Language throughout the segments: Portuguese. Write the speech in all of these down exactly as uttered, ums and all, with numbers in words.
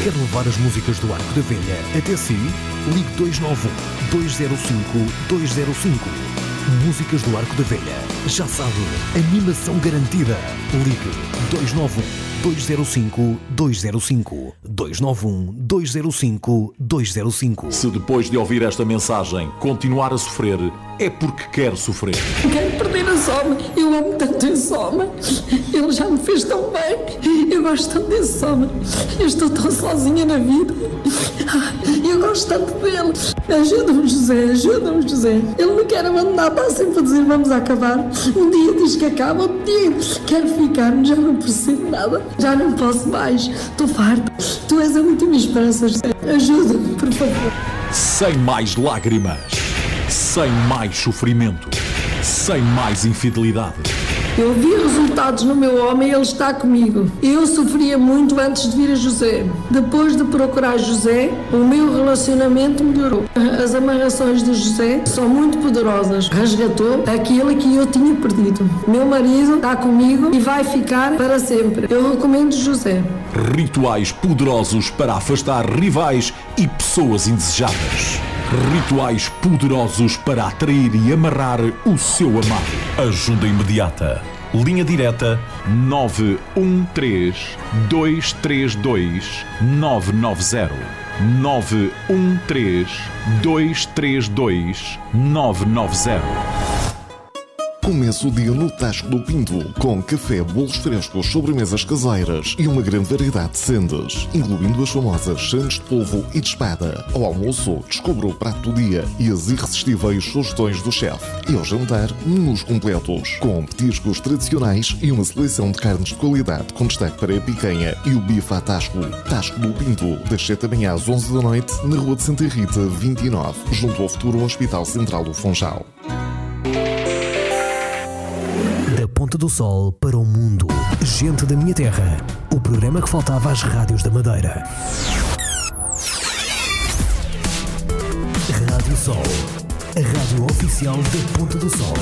Quer levar as músicas do Arco da Velha até si? Ligue dois nove um, dois zero cinco, dois zero cinco. Músicas do Arco da Velha. Já sabe, animação garantida. Ligue dois nove um, dois zero cinco, dois zero cinco. dois nove um, dois zero cinco, dois zero cinco. Se depois de ouvir esta mensagem continuar a sofrer, é porque quer sofrer. Quero perder esse homem. Eu amo tanto esse homem. Ele já me fez tão bem. Eu gosto tanto desse homem. Eu estou tão sozinha na vida. Eu gosto tanto dele. Ajuda-me, José. Ajuda-me, José. Ele me quer abandonar. Está sempre a dizer vamos acabar. Um dia diz que acaba. Outro dia quero ficar. Já não percebo nada. Já não posso mais. Estou farta. Tu és a última esperança, José. Ajuda-me, por favor. Sem mais lágrimas. Sem mais sofrimento. Sem mais infidelidade. Eu vi resultados no meu homem e ele está comigo. Eu sofria muito antes de vir a José. Depois de procurar José, o meu relacionamento melhorou. As amarrações de José são muito poderosas. Resgatou aquilo que eu tinha perdido. Meu marido está comigo e vai ficar para sempre. Eu recomendo José. Rituais poderosos para afastar rivais e pessoas indesejadas. Rituais poderosos para atrair e amarrar o seu amado. Ajuda imediata. Linha direta nove um três, dois três dois, nove nove zero. nove um três, dois três dois, nove nove zero. Começa o dia no Tasco do Pinto, com café, bolos frescos, sobremesas caseiras e uma grande variedade de sendas, incluindo as famosas sandes de polvo e de espada. Ao almoço, descubra o prato do dia e as irresistíveis sugestões do chefe. E ao jantar, menus completos, com petiscos tradicionais e uma seleção de carnes de qualidade, com destaque para a picanha e o bife à Tasco. Tasco do Pinto, das sete da manhã às onze da noite, na Rua de Santa Rita, vinte e nove, junto ao futuro Hospital Central do Funchal. Da Ponta do Sol para o mundo. Gente da minha terra. O programa que faltava às rádios da Madeira. Rádio Sol. A rádio oficial da Ponta do Sol.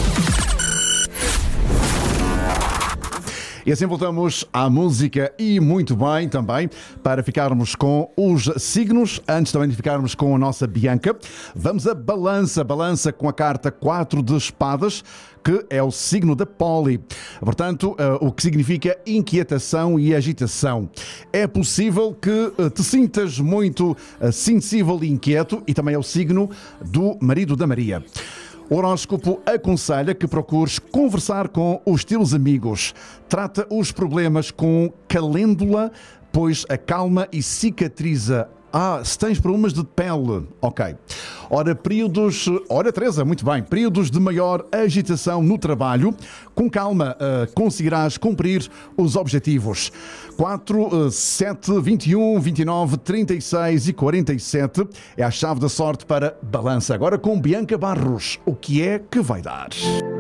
E assim voltamos à música e muito bem também para ficarmos com os signos, antes também de ficarmos com a nossa Bianca. Vamos a balança, balança com a carta quatro de espadas, que é o signo da Poli. Portanto, uh, o que significa inquietação e agitação. É possível que uh, te sintas muito uh, sensível e inquieto, e também é o signo do marido da Maria. O horóscopo aconselha que procures conversar com os teus amigos. Trata os problemas com calêndula, pois acalma e cicatriza. Ah, se tens problemas de pele, ok. Ora, períodos... Ora, Teresa, muito bem. Períodos de maior agitação no trabalho. Com calma, uh, conseguirás cumprir os objetivos. quatro, sete, vinte e um, vinte e nove, trinta e seis e quarenta e sete é a chave da sorte para balança. Agora com Bianca Barros. O que é que vai dar?